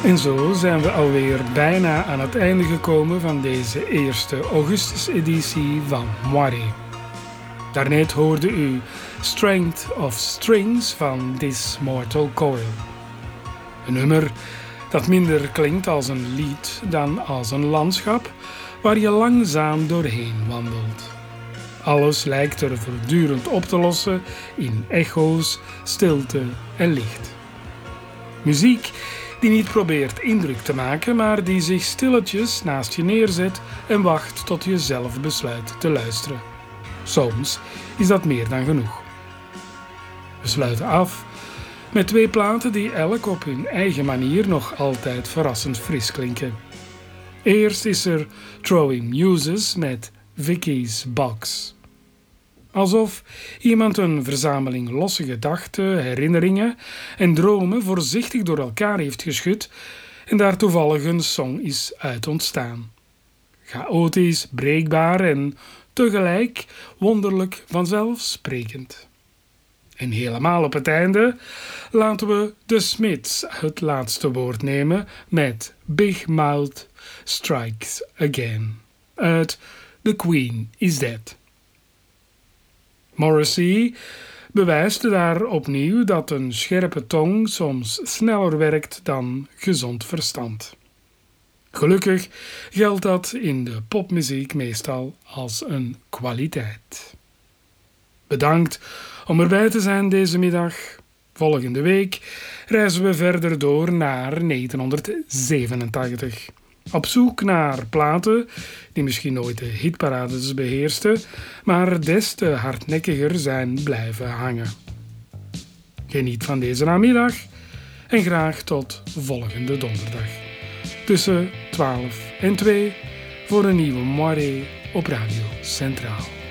En zo zijn we alweer bijna aan het einde gekomen van deze eerste augustus-editie van Moiré. Daarnet hoorde u Strength of Strings van This Mortal Coil. Een nummer dat minder klinkt als een lied dan als een landschap waar je langzaam doorheen wandelt. Alles lijkt er voortdurend op te lossen in echo's, stilte en licht. Muziek die niet probeert indruk te maken, maar die zich stilletjes naast je neerzet en wacht tot je zelf besluit te luisteren. Soms is dat meer dan genoeg. We sluiten af met 2 platen die elk op hun eigen manier nog altijd verrassend fris klinken. Eerst is er Throwing Muses met Vicky's Box. Alsof iemand een verzameling losse gedachten, herinneringen en dromen voorzichtig door elkaar heeft geschud en daar toevallig een song is uit ontstaan. Chaotisch, breekbaar en tegelijk wonderlijk vanzelfsprekend. En helemaal op het einde laten we de Smiths het laatste woord nemen met Big Mouth Strikes Again uit The Queen is Dead. Morrissey bewijst daar opnieuw dat een scherpe tong soms sneller werkt dan gezond verstand. Gelukkig geldt dat in de popmuziek meestal als een kwaliteit. Bedankt om erbij te zijn deze middag. Volgende week reizen we verder door naar 1987. Op zoek naar platen die misschien nooit de hitparades beheersten, maar des te hardnekkiger zijn blijven hangen. Geniet van deze namiddag en graag tot volgende donderdag. Tussen 12 en 2 voor een nieuwe Moiré op Radio Centraal.